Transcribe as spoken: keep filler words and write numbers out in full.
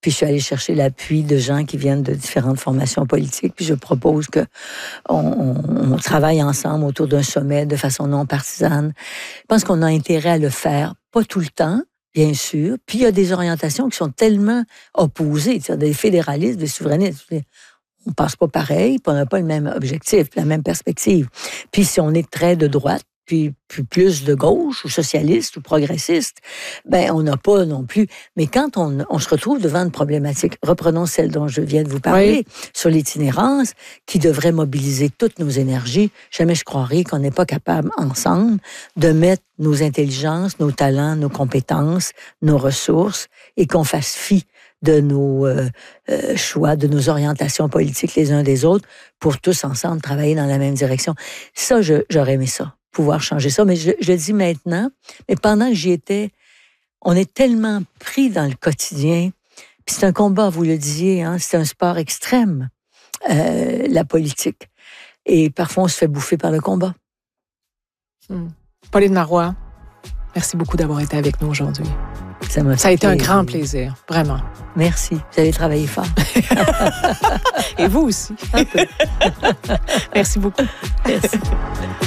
Puis je suis allée chercher l'appui de gens qui viennent de différentes formations politiques. Puis je propose que on, on, on travaille ensemble autour d'un sommet de façon non partisane. Je pense qu'on a intérêt à le faire, pas tout le temps, bien sûr. Puis il y a des orientations qui sont tellement opposées, c'est-à-dire des fédéralistes, des souverainistes. On ne pense pas pareil, puis on n'a pas le même objectif, la même perspective. Puis si on est très de droite, puis, puis plus de gauche, ou socialiste, ou progressiste, ben on n'a pas non plus. Mais quand on, on se retrouve devant une problématique, reprenons celle dont je viens de vous parler, oui. sur l'itinérance, qui devrait mobiliser toutes nos énergies, jamais je croirais qu'on n'est pas capable, ensemble, de mettre nos intelligences, nos talents, nos compétences, nos ressources, et qu'on fasse fi de nos euh, euh, choix, de nos orientations politiques les uns des autres, pour tous ensemble travailler dans la même direction. Ça, je, j'aurais aimé ça, pouvoir changer ça. Mais je, je le dis maintenant, mais pendant que j'y étais, on est tellement pris dans le quotidien. Puis c'est un combat, vous le disiez, hein, c'est un sport extrême, euh, la politique. Et parfois, on se fait bouffer par le combat. Hum. Pauline Marois, merci beaucoup d'avoir été avec nous aujourd'hui. Ça, m'a Ça a été un grand plaisir, vraiment. Merci. Vous avez travaillé fort. Et vous aussi. Un peu. Merci beaucoup. Merci.